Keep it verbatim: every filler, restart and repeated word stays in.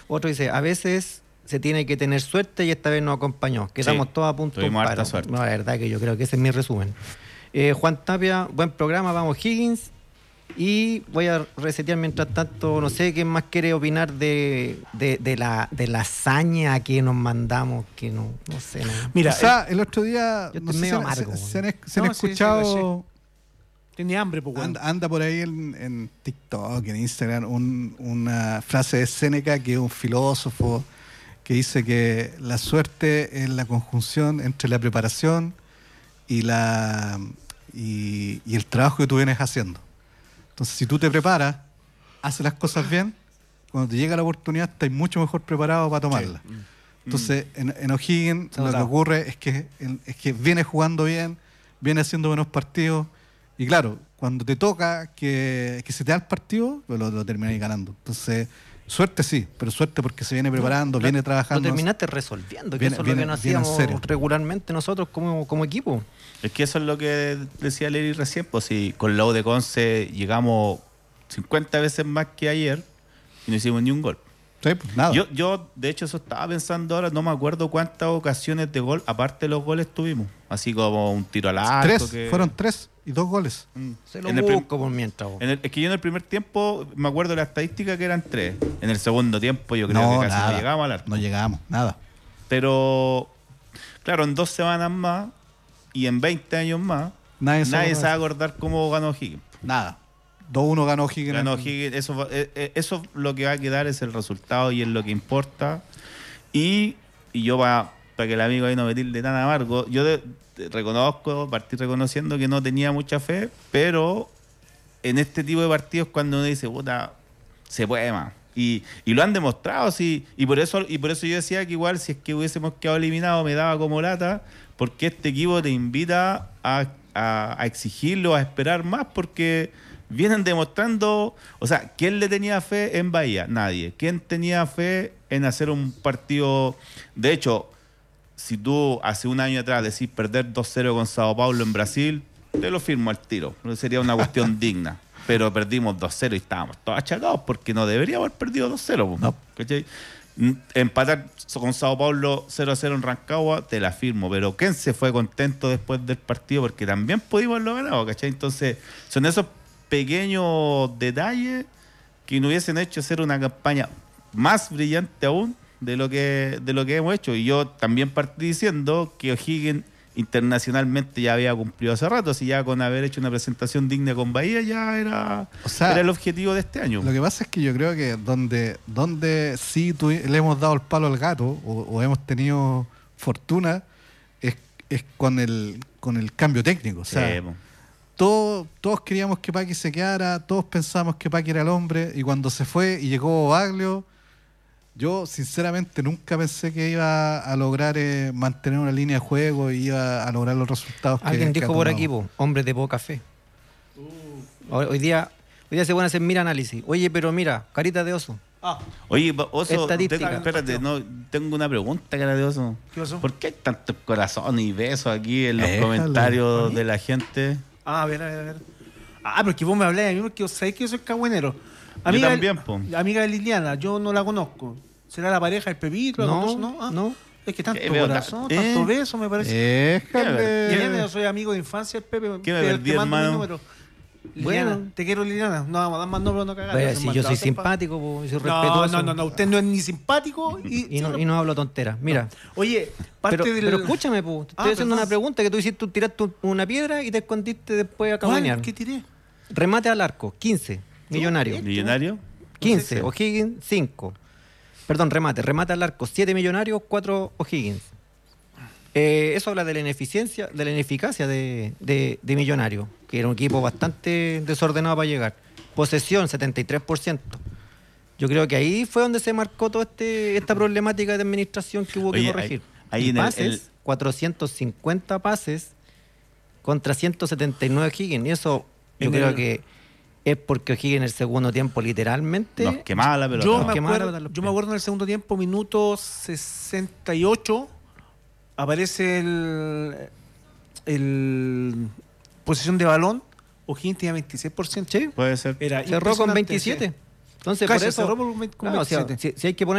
Otro dice, a veces se tiene que tener suerte y esta vez nos acompañó. Quedamos Sí, todos a punto de un tuvimos harta paro. suerte. No, la verdad que yo creo que ese es mi resumen. Eh, Juan Tapia, buen programa, vamos Higgins. Y voy a resetear mientras tanto, no sé quién más quiere opinar de, de, de, la, de la hazaña que nos mandamos, que no, no sé. No. Mira, o sea, el otro día, yo no estoy sé si medio han, amargo, se, se han, se han No, sí, sí, escuchado, tenía hambre, pues, weón. anda, anda por ahí en, en TikTok, en Instagram, un- una frase de Séneca, que es un filósofo, que dice que la suerte es la conjunción entre la preparación y, la, y, y el trabajo que tú vienes haciendo. Entonces, si tú te preparas, haces las cosas bien, cuando te llega la oportunidad, estás mucho mejor preparado para tomarla. Sí. Entonces, en, en O'Higgins Se lo que notaba. ocurre es que, es que viene jugando bien, viene haciendo buenos partidos, y claro, cuando te toca que, que se te da el partido, pues lo, lo termináis ganando. Entonces, suerte sí, pero suerte porque se viene preparando, Lo- viene Lo trabajando. terminaste resolviendo, que Viene- eso es viene- lo que no viene en hacíamos serio. regularmente nosotros como, como equipo. Es que eso es lo que decía Lery recién, pues si con la U de Conce llegamos cincuenta veces más que ayer y no hicimos ni un gol. Sí, pues nada. Yo, yo, de hecho, eso estaba pensando ahora, no me acuerdo cuántas ocasiones de gol, aparte de los goles, tuvimos. Así como un tiro al arco. tres, que- fueron tres y dos goles. Mm. Se lo En el prim- busco por mientras. vos. en el- es que yo en el primer tiempo, me acuerdo de la estadística que eran tres. En el segundo tiempo yo creo No, que casi nada. no llegamos al arco. No llegamos, nada. Pero, claro, en dos semanas más y en veinte años más, Nadie se nadie acuerda se va a de eso. acordar cómo ganó Higgins. Nada. dos uno ganó O'Higgins. Ganó en- Higgins, eso, va- eh, eh, eso lo que va a quedar es el resultado y es lo que importa. Y, y yo, para que el amigo ahí no me tilde tan amargo, yo de- de- reconozco, partí reconociendo que no tenía mucha fe, pero en este tipo de partidos cuando uno dice, puta, se puede más. Y, y lo han demostrado, sí. Y por eso y por eso yo decía que igual si es que hubiésemos quedado eliminados me daba como lata, porque este equipo te invita a, a, a exigirlo, a esperar más, porque vienen demostrando, o sea, ¿quién le tenía fe en Bahía? Nadie. ¿Quién tenía fe en hacer un partido? De hecho, si tú hace un año atrás decís perder dos cero con Sao Paulo en Brasil, te lo firmo al tiro. Sería una cuestión digna. Pero perdimos dos cero y estábamos todos achacados porque no deberíamos haber perdido dos cero. po. No. ¿Cachai? Mm, Empatar con Sao Paulo cero a cero en Rancagua, te la firmo. Pero ¿quién se fue contento después del partido? Porque también pudimos haberlo ganado, ¿cachai? Entonces, son esos pequeños detalles que nos hubiesen hecho hacer una campaña más brillante aún de lo que de lo que hemos hecho. Y yo también partí diciendo que O'Higgins internacionalmente ya había cumplido hace rato, así ya con haber hecho una presentación digna con Bahía ya era, O sea, era el objetivo de este año. Lo que pasa es que yo creo que donde, donde sí tuvi- le hemos dado el palo al gato o, o hemos tenido fortuna es, es con el con el cambio técnico. O sea, Sí, po. todos, todos queríamos que Paqui se quedara, todos pensábamos que Paqui era el hombre, y cuando se fue y llegó Baglio, yo sinceramente nunca pensé que iba a lograr eh, mantener una línea de juego y iba a lograr los resultados que Alguien que dijo ha por tomado. aquí, po, hombres de poca fe. Hoy, hoy día hoy día se van a hacer mira análisis. Oye, pero mira, carita de oso. Ah, Oye, pa- Oso, Estadística. te- espérate, no, tengo una pregunta, cara de Oso. ¿qué pasó? ¿Por qué hay tantos corazones y besos aquí en los Déjale. comentarios de la gente? Ah, a ver, a ver, a ver. Ah, pero es que vos me habláis a mí porque sabéis que yo soy cagüenero. Yo también, po. Amiga de Liliana, yo no la conozco. ¿Será la pareja del Pepito? ¿La No, conoces? no. Ah, no. Es que tanto ¿Qué veo? corazón, ¿Eh? tanto beso, me parece. Déjale. Liliana, yo soy amigo de infancia del Pepe. ¿Qué me te- perdí, te mando mi hermano? número. Liliana, Bueno. te quiero, Liliana. No vamos a dar más nombres, no cagar. Vaya, ya se si me yo han soy dado tiempo. simpático, po, y soy No, respetuoso. no, no, no, usted no es ni simpático y, Y no, y no hablo tonteras. Mira. Oye, parte Pero, del. pero escúchame, po, te estoy Ah, haciendo perdón. una pregunta que tú hiciste, tú tiraste un- una piedra y te escondiste después a ¿Cuál? cabañar. ¿Qué tiré? Remate al arco, quince. Millonario. ¿Millonario? quince, Sí. O'Higgins, cinco. Perdón, remate, remate al arco, siete Millonarios, cuatro O'Higgins. Eh, eso habla de la ineficiencia, de la ineficacia de, de, de Millonario, que era un equipo bastante desordenado para llegar. Posesión, setenta y tres por ciento. Yo creo que ahí fue donde se marcó toda este, esta problemática de administración que hubo que Oye, corregir. ahí- ahí Y en el- pases, el- cuatrocientos cincuenta pases contra ciento setenta y nueve O'Higgins. Y eso yo En creo el- que es porque O'Higgins en el segundo tiempo literalmente... Nos quemaba la pelota. Yo no, me, qué malo acuerdo, dan los yo me pies. acuerdo en el segundo tiempo, minuto sesenta y ocho, aparece el, el posesión de balón. O'Higgins tenía veintiséis por ciento. Sí, Puede ser. Era cerró con impresionante, veintisiete. sí. Entonces, Casi, por eso, cerró por veinte- con claro, o sea, veintisiete. si, si hay que poner